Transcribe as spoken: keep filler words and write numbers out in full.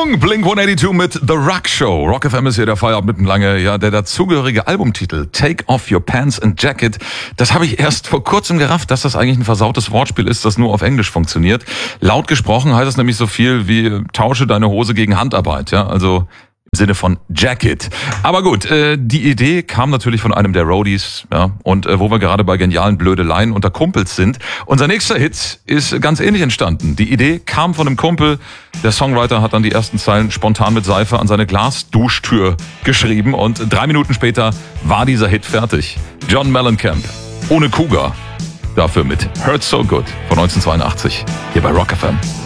Achtung, Blink hundertzweiundachtzig mit The Rock Show. Rock F M ist hier der Feierabend mitten lange. Ja, der dazugehörige Albumtitel Take Off Your Pants and Jacket, das habe ich erst vor kurzem gerafft, dass das eigentlich ein versautes Wortspiel ist, das nur auf Englisch funktioniert. Laut gesprochen heißt es nämlich so viel wie tausche deine Hose gegen Handarbeit. Ja, also im Sinne von Jacket. Aber gut, äh, die Idee kam natürlich von einem der Roadies, ja, und äh, wo wir gerade bei genialen Blödeleien unter Kumpels sind. Unser nächster Hit ist ganz ähnlich entstanden. Die Idee kam von einem Kumpel. Der Songwriter hat dann die ersten Zeilen spontan mit Seife an seine Glasduschtür geschrieben und drei Minuten später war dieser Hit fertig. John Mellencamp, ohne Cougar, dafür mit Hurt So Good von neunzehnhundertzweiundachtzig, hier bei Rock F M.